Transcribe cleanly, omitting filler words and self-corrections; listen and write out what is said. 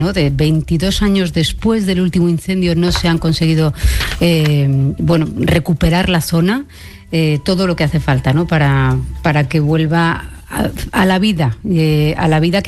¿no? De 22 años después del último incendio no se han conseguido recuperar la zona, todo lo que hace falta, ¿no? para que vuelva a la vida que